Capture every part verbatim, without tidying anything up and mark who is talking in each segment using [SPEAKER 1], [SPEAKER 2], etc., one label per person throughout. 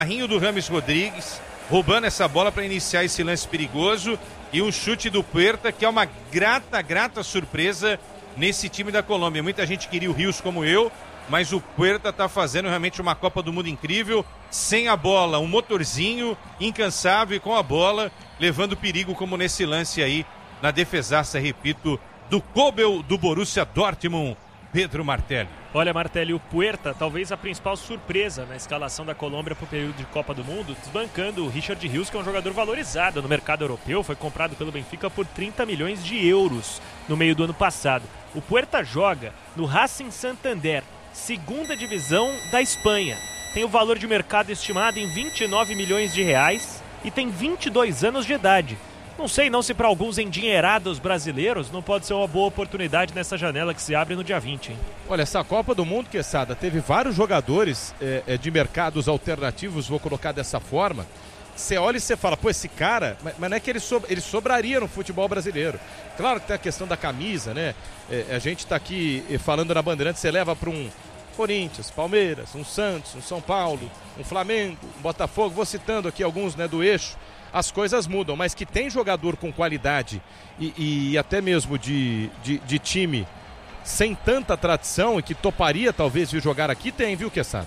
[SPEAKER 1] carrinho do Rames Rodrigues, roubando essa bola para iniciar esse lance perigoso, e um chute do Puerta, que é uma grata, grata surpresa nesse time da Colômbia. Muita gente queria o Rios como eu, mas o Puerta está fazendo realmente uma Copa do Mundo incrível, sem a bola, um motorzinho incansável, e com a bola, levando perigo, como nesse lance aí, na defesaça, repito, do Kobel do Borussia Dortmund, Pedro Martelli.
[SPEAKER 2] Olha, Martelli, o Puerta, talvez a principal surpresa na escalação da Colômbia para o período de Copa do Mundo, desbancando o Richard Rios, que é um jogador valorizado no mercado europeu, foi comprado pelo Benfica por trinta milhões de euros no meio do ano passado. O Puerta joga no Racing Santander, segunda divisão da Espanha. Tem o valor de mercado estimado em vinte e nove milhões de reais e tem vinte e dois anos de idade. Não sei não se para alguns endinheirados brasileiros não pode ser uma boa oportunidade nessa janela que se abre no dia vinte, hein?
[SPEAKER 3] Olha, essa Copa do Mundo, Quesada, teve vários jogadores é, de mercados alternativos, vou colocar dessa forma. Você olha e você fala, pô, esse cara, mas, mas não é que ele, so, ele sobraria no futebol brasileiro. Claro que tem a questão da camisa, né? É, a gente tá aqui falando na Bandeirantes, você leva para um Corinthians, Palmeiras, um Santos, um São Paulo, um Flamengo, um Botafogo, vou citando aqui alguns, né, do eixo. As coisas mudam, mas que tem jogador com qualidade e, e até mesmo de, de, de time sem tanta tradição e que toparia talvez vir jogar aqui, tem, viu, Quesada?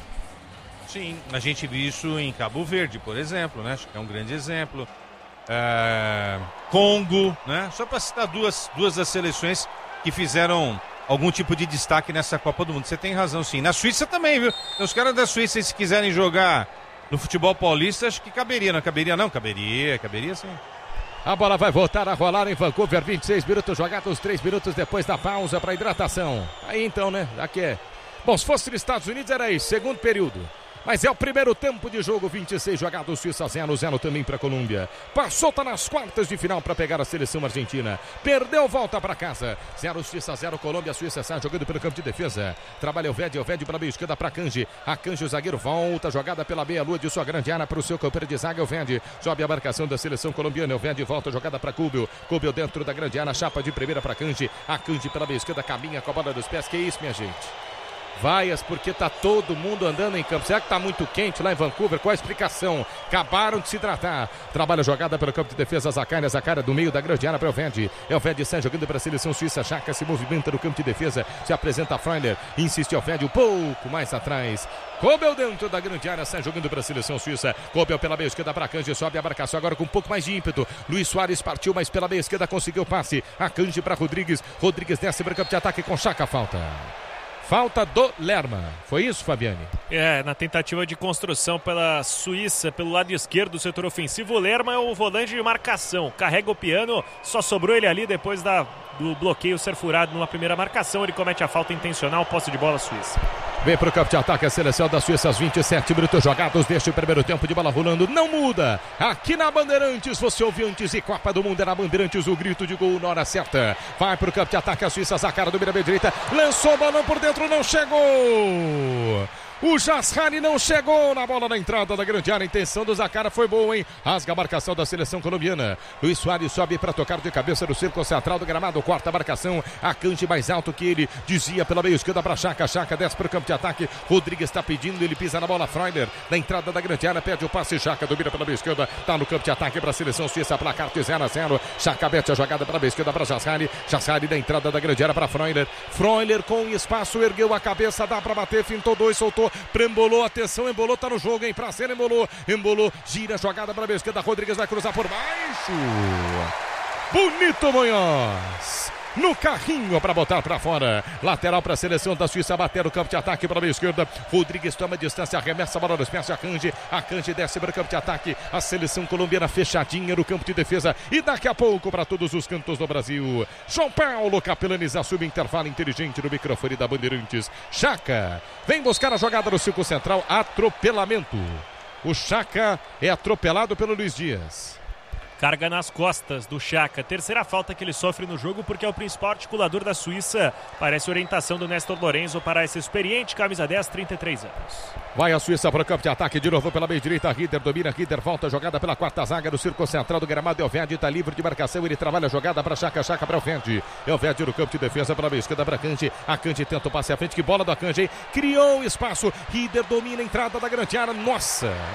[SPEAKER 1] Sim, a gente viu isso em Cabo Verde, por exemplo, né? Acho que é um grande exemplo. É... Congo, né? Só para citar duas, duas das seleções que fizeram algum tipo de destaque nessa Copa do Mundo. Você tem razão, sim. Na Suíça também, viu? Os caras da Suíça, se quiserem jogar no futebol paulista, acho que caberia, não caberia não? Caberia, caberia sim.
[SPEAKER 3] A bola vai voltar a rolar em Vancouver, vinte e seis minutos jogados, três minutos depois da pausa para hidratação. Aí então, né, já que é... Bom, se fosse nos Estados Unidos era isso, segundo período. Mas é o primeiro tempo de jogo, vinte e seis jogados, Suíça zero, zero também para a Colômbia. Passou, tá nas quartas de final para pegar a seleção argentina. Perdeu, volta para casa. zero, Suíça zero, Colômbia, Suíça sai jogando pelo campo de defesa. Trabalha o Vede, o Vede para a meia esquerda para Kanji. A Kanji, o zagueiro, volta, jogada pela meia-lua de sua grande área para o seu companheiro de zaga, o Vede. Sobe a marcação da seleção colombiana, o Vede volta, jogada para Kubel. Kubel dentro da grande área, chapa de primeira para Kanji. A Kanji pela meia esquerda, caminha com a bola dos pés. Que isso, minha gente? Vaias, porque tá todo mundo andando em campo. Será que tá muito quente lá em Vancouver? Qual a explicação? Acabaram de se hidratar. Trabalha a jogada pelo campo de defesa. Zacaria, Zacaria do meio da grande área para o Vede. É o Vede sai jogando para a seleção suíça. Chaka se movimenta no campo de defesa. Se apresenta a Freuler. Insiste o Vede um pouco mais atrás. Kobel dentro da grande área, sai jogando para a seleção suíça. Kobel pela meia esquerda para Kanji, sobe a marcação agora com um pouco mais de ímpeto. Luiz Soares partiu, mas pela meia esquerda conseguiu o passe. A Kanji para Rodrigues. Rodrigues desce para o campo de ataque com Chaka, falta. Falta do Lerma. Foi isso, Fabiane?
[SPEAKER 2] É, na tentativa de construção pela Suíça, pelo lado esquerdo do setor ofensivo, o Lerma é o volante de marcação. Carrega o piano, só sobrou ele ali depois da, do bloqueio ser furado numa primeira marcação. Ele comete a falta intencional, posse de bola suíça.
[SPEAKER 3] Vem para o campo de ataque a seleção da Suíça, aos vinte e sete minutos jogados deste primeiro tempo de bola rolando. Não muda. Aqui na Bandeirantes, você ouviu antes e Copa do Mundo é na Bandeirantes, o grito de gol na hora certa. Vai para o campo de ataque a Suíça, Zacaria do meio direita, lançou o balão por dentro, não chegou. O Jassari não chegou na bola na entrada da grande área. A intenção do Zacaria foi boa, hein? Rasga a marcação da seleção colombiana. Luiz Soares sobe para tocar de cabeça no círculo central do gramado. Corta a marcação. A Kanji mais alto que ele. Dizia pela meia esquerda para Chaka. Chaka desce para o campo de ataque. Rodrigues está pedindo. Ele pisa na bola. Freuler na entrada da grande área. Pede o passe. Chaka domina pela meia esquerda. Está no campo de ataque para a seleção suíça. Placar de zero a zero. Chaka mete a jogada para a meia esquerda para Jassari. Jassari na entrada da grande área para Freuler. Freuler com espaço. Ergueu a cabeça. Dá para bater. Fintou dois. Soltou. Prembolou. Atenção, embolou, tá no jogo, hein? Pra cena, embolou, embolou, gira a jogada pra meia esquerda, Rodrigues vai cruzar por baixo. Bonito Munhoz. No carrinho para botar para fora. Lateral para a seleção da Suíça. Bater no campo de ataque para a meia esquerda. Rodrigues toma distância, arremessa a bola nos pés de Akanji. Akanji desce para o campo de ataque. A seleção colombiana fechadinha no campo de defesa. E daqui a pouco para todos os cantos do Brasil. João Paulo Capelanes assume intervalo inteligente no microfone da Bandeirantes. Chaka vem buscar a jogada no círculo central. Atropelamento. O Chaka é atropelado pelo Luiz Dias.
[SPEAKER 2] Carga nas costas do Xhaka. Terceira falta que ele sofre no jogo porque é o principal articulador da Suíça. Parece orientação do Néstor Lorenzo para esse experiente camisa dez, trinta e três anos.
[SPEAKER 3] Vai a Suíça para o campo de ataque de novo pela meia direita. Rieder domina, Rieder volta a jogada pela quarta zaga do círculo central do gramado. Elvedi está livre de marcação, ele trabalha a jogada para Xhaka, Xhaka para Elvedi. Elvedi no campo de defesa pela meia esquerda para Akanji. Akanji tenta o passe à frente, que bola do Akanji, criou espaço. Rieder domina a entrada da grande área. Nossa!